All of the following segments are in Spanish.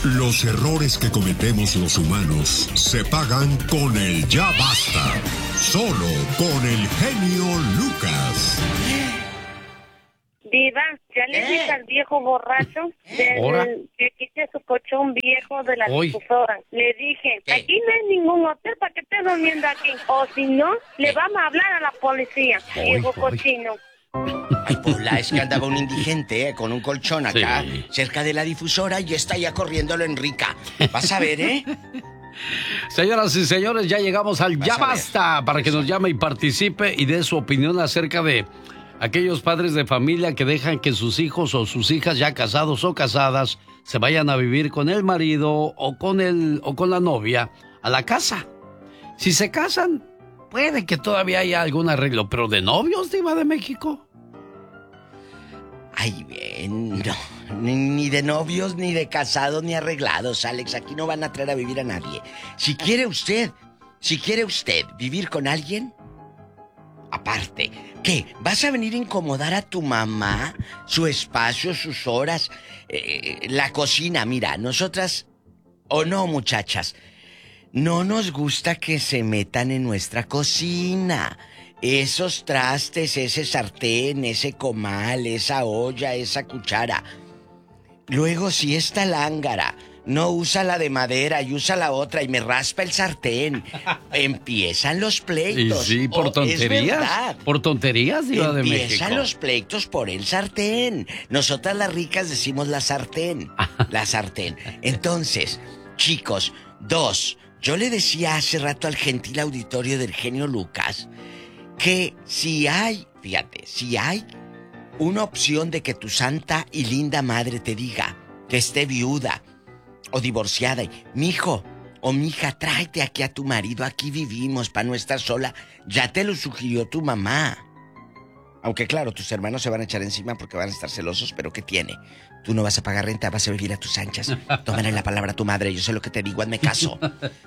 Los errores que cometemos los humanos se pagan con el ya basta. Solo con el genio Lucas. Diva, ya le dije al viejo borracho que quite su colchón viejo de la difusora. Le dije, aquí no hay ningún hotel para que esté durmiendo aquí. O si no, le vamos a hablar a la policía. Viejo cochino. Ay, Pola, es que andaba un indigente con un colchón acá, cerca de la difusora, y está ya corriéndolo en rica. Vas a ver, ¿eh? Señoras y señores, ya llegamos al Ya Basta, para que nos llame y participe y dé su opinión acerca de aquellos padres de familia que dejan que sus hijos o sus hijas ya casados o casadas se vayan a vivir con el marido o con la novia a la casa. Si se casan, puede que todavía haya algún arreglo, pero de novios, Diva de México. Ay, bien, no, ni de novios, ni de casados, ni arreglados, Alex. Aquí no van a traer a vivir a nadie. Si quiere usted vivir con alguien, aparte, ¿qué? ¿Vas a venir a incomodar a tu mamá? Su espacio, sus horas, la cocina. Mira, nosotras, o no, muchachas, no nos gusta que se metan en nuestra cocina. Esos trastes, ese sartén, ese comal, esa olla, esa cuchara. Luego, si esta lángara no usa la de madera y usa la otra y me raspa el sartén, empiezan los pleitos. Y sí, por tonterías. Por tonterías, Diva de México. Empiezan los pleitos por el sartén. Nosotras las ricas decimos la sartén. La sartén. Entonces, chicos, yo le decía hace rato al gentil auditorio del genio Lucas que si hay una opción de que tu santa y linda madre te diga que esté viuda o divorciada y, mijo o mija, tráete aquí a tu marido, aquí vivimos para no estar sola, ya te lo sugirió tu mamá. Aunque claro, tus hermanos se van a echar encima porque van a estar celosos, pero ¿qué tiene? Tú no vas a pagar renta, vas a vivir a tus anchas. Tómale la palabra a tu madre, yo sé lo que te digo, hazme caso.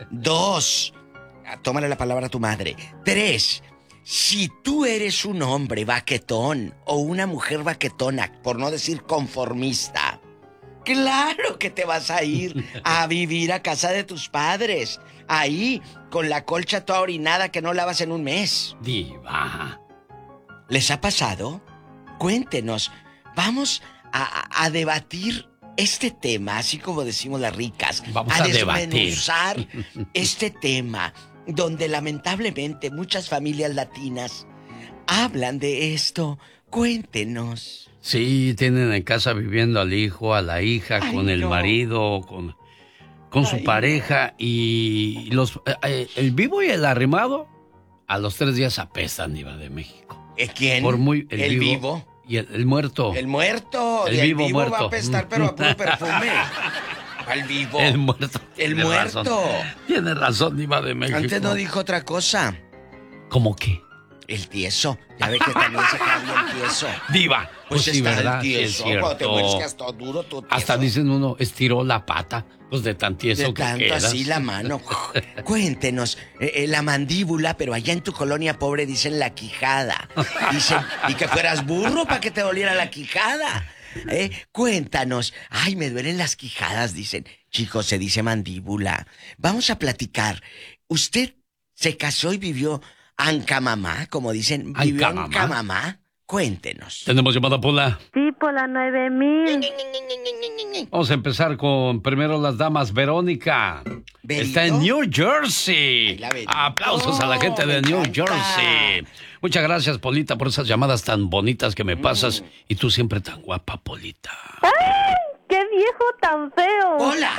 2, tómale la palabra a tu madre. 3, si tú eres un hombre baquetón o una mujer baquetona, por no decir conformista, claro que te vas a ir a vivir a casa de tus padres. Ahí, con la colcha toda orinada que no lavas en un mes. Diva. ¿Les ha pasado? Cuéntenos. Vamos a debatir este tema, así como decimos las ricas. Vamos a desmenuzar este tema, donde lamentablemente muchas familias latinas hablan de esto. Cuéntenos. Sí, tienen en casa viviendo al hijo, a la hija, con el marido, con su pareja, y el vivo y el arrimado a los 3 días apestan, Diva de México. ¿Quién? El vivo. Y el muerto. El muerto. El vivo muerto. Va a apestar, pero a puro perfume. Al vivo. El muerto. El muerto. Tiene razón, Diva de México. Antes no dijo otra cosa. ¿Cómo qué? El tieso. Ya ve que también se cambia el tieso. Diva. Pues sí, está ¿verdad? el tieso. Sí, es cuando te cierto. mueres que hasta duro tu tieso. Hasta dicen uno, estiró la pata. Pues de tan tieso de que tanto quedas. Así la mano. Cuéntenos, la mandíbula, pero allá en tu colonia pobre dicen la quijada. Dicen, y que fueras burro para que te doliera la quijada. Cuéntanos. Ay, me duelen las quijadas, dicen. Chicos, se dice mandíbula. Vamos a platicar. ¿Usted se casó y vivió ancamamá, como dicen? ¿Vivió ancamamá? Cuéntenos. ¿Tenemos llamada, Pola? Sí, por la 9000. Vamos a empezar con primero las damas. Verónica. ¿Berito? Está en New Jersey. Aplausos a la gente de New Jersey. Muchas gracias, Polita, por esas llamadas tan bonitas que me pasas. Y tú siempre tan guapa, Polita. ¡Ay! ¡Qué viejo tan feo! ¡Hola!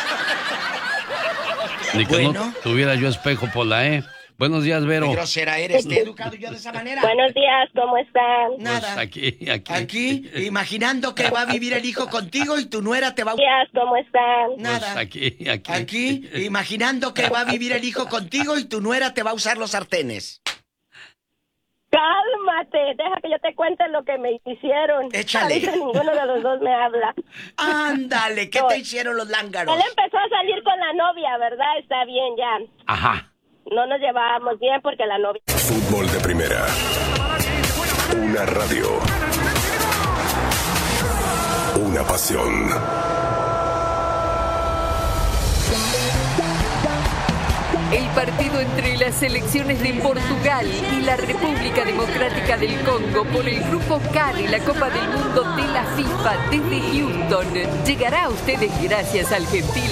Ni que no tuviera yo espejo, Pola, ¿eh? Buenos días, Vero. Qué grosera eres, te he educado yo de esa manera. Buenos días, ¿cómo están? Nada. Pues aquí, imaginando que va a vivir el hijo contigo y tu nuera te va a... Buenos días, ¿cómo están? Nada. Pues aquí, imaginando que va a vivir el hijo contigo y tu nuera te va a usar los sartenes. Cálmate, deja que yo te cuente lo que me hicieron. Échale. A veces ninguno de los dos me habla. Ándale, ¿qué te hicieron los lángaros? Él empezó a salir con la novia, ¿verdad? Está bien ya. Ajá. No nos llevábamos bien porque la novia... Fútbol de primera. Una radio. Una pasión. El partido entre las selecciones de Portugal y la República Democrática del Congo por el Grupo CAR y la Copa del Mundo de la FIFA desde Houston llegará a ustedes gracias al gentil